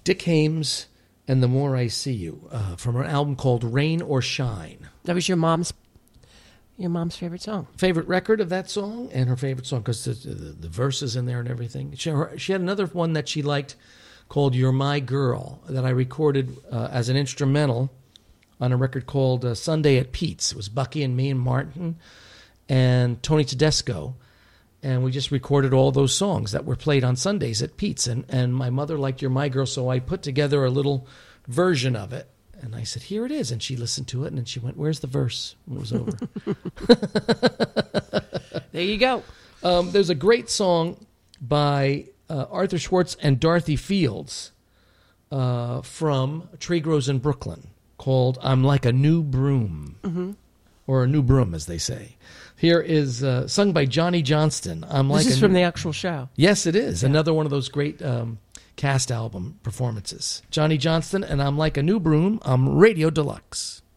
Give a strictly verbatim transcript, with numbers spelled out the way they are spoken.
Dick Hames and The More I See You uh, from an album called Rain or Shine. That was your mom's your mom's favorite song. Favorite record of that song and her favorite song because the, the, the verses in there and everything. She, her, she had another one that she liked called You're My Girl that I recorded uh, as an instrumental on a record called uh, Sunday at Pete's. It was Bucky and me and Martin and Tony Tedesco. And we just recorded all those songs that were played on Sundays at Pete's. And, and my mother liked You're My Girl, so I put together a little version of it. And I said, here it is. And she listened to it, and then she went, where's the verse? And it was over. There you go. Um, there's a great song by uh, Arthur Schwartz and Dorothy Fields uh, from Tree Grows in Brooklyn called I'm Like a New Broom, mm-hmm. or a new broom, as they say. Here is uh, sung by Johnny Johnston. I'm this like is a from new... the actual show. Yes, it is. Yeah. Another one of those great um, cast album performances. Johnny Johnston and I'm Like a New Broom on Radio Deluxe.